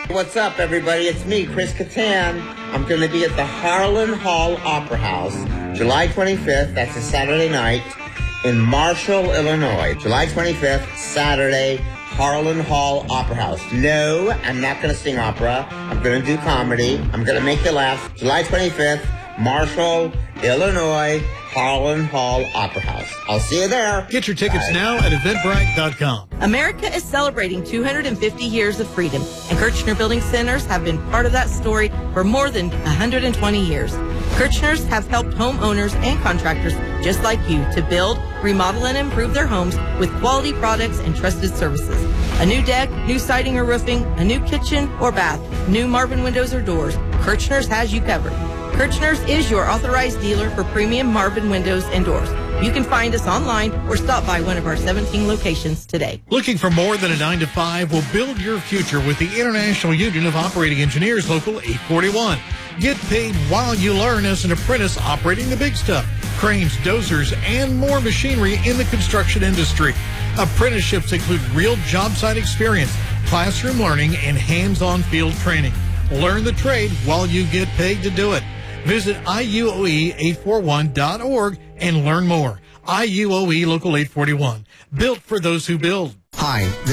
What's up, everybody? It's me, Chris Kattan. I'm going to be at the Harlan Hall Opera House, July 25th. That's a Saturday night in Marshall, Illinois. July 25th, Saturday, Harlan Hall Opera House. No, I'm not going to sing opera. I'm going to do comedy. I'm going to make you laugh. July 25th, Marshall, Illinois, Harlan Hall Opera House. I'll see you there. Get your tickets now at Eventbrite.com. America is celebrating 250 years of freedom, and Kirchner Building Centers have been part of that story for more than 120 years. Kirchners have helped homeowners and contractors just like you to build, remodel, and improve their homes with quality products and trusted services. A new deck, new siding or roofing, a new kitchen or bath, new Marvin windows or doors, Kirchners has you covered. Kirchners is your authorized dealer for premium Marvin windows and doors. You can find us online or stop by one of our 17 locations today. Looking for more than a 9-to-5? Will build your future with the International Union of Operating Engineers, Local 841. Get paid while you learn as an apprentice operating the big stuff, cranes, dozers, and more machinery in the construction industry. Apprenticeships include real job site experience, classroom learning, and hands-on field training. Learn the trade while you get paid to do it. Visit IUOE841.org and learn more. IUOE Local 841. Built for those who build. Hi.